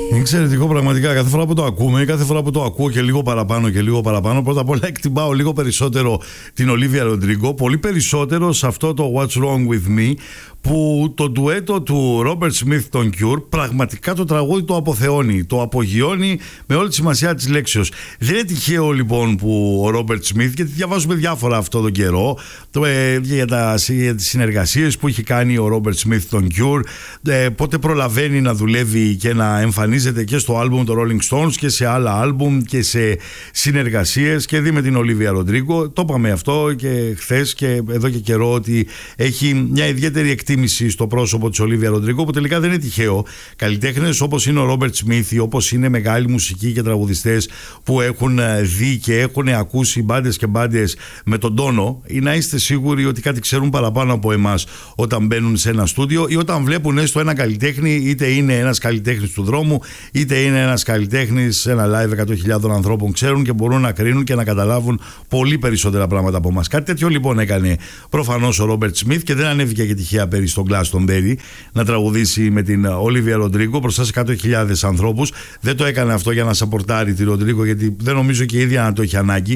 Εξαιρετικό πραγματικά. Κάθε φορά που το ακούμε, κάθε φορά που το ακούω και λίγο παραπάνω και λίγο παραπάνω, πρώτα απ' όλα εκτιμάω λίγο περισσότερο την Ολίβια Ροντρίγκο, πολύ περισσότερο σε αυτό το What's Wrong With Me, που το ντουέτο του Ρόμπερτ Σμιθ τον Cure πραγματικά το τραγούδι το αποθεώνει, το απογειώνει με όλη τη σημασία της λέξεως. Δεν είναι τυχαίο λοιπόν που ο Ρόμπερτ Σμιθ, γιατί διαβάζουμε διάφορα αυτό τον καιρό για τις συνεργασίες που έχει κάνει ο Ρόμπερτ Σμιθ τον Cure, πότε προλαβαίνει να δουλεύει και να εμφανίζεται και στο άλμπουμ των Rolling Stones και σε άλλα άλμπουμ και σε συνεργασίες, και δει με την Ολίβια Ροντρίγκο. Το είπαμε αυτό και χθες και εδώ και καιρό, ότι έχει μια ιδιαίτερη εκτίμηση στο πρόσωπο της Ολίβια Ροντρίγκο, που τελικά δεν είναι τυχαίο. Καλλιτέχνες όπως είναι ο Ρόμπερτ Σμιθ, όπως είναι μεγάλοι μουσικοί και τραγουδιστές που έχουν δει και έχουν ακούσει μπάντες και μπάντες με τον τόνο, ή να είστε σίγουροι ότι κάτι ξέρουν παραπάνω από εμάς όταν μπαίνουν σε ένα στούντιο ή όταν βλέπουν έστω ένα καλλιτέχνη, είτε είναι ένας καλλιτέχνης του δρόμου, είτε είναι ένας καλλιτέχνης σε ένα live 100.000 ανθρώπων. Ξέρουν και μπορούν να κρίνουν και να καταλάβουν πολύ περισσότερα πράγματα από εμάς. Κάτι τέτοιο λοιπόν έκανε προφανώς ο Ρόμπερτ Σμιθ, και δεν ανέβηκε και τυχαία πέρυσι στον Glastonbury να τραγουδήσει με την Ολίβια Ροντρίγκο μπροστά σε 100.000 ανθρώπους. Δεν το έκανε αυτό για να σαπορτάρει τη Ροντρίγκο, γιατί δεν νομίζω και η ίδια να το έχει ανάγκη.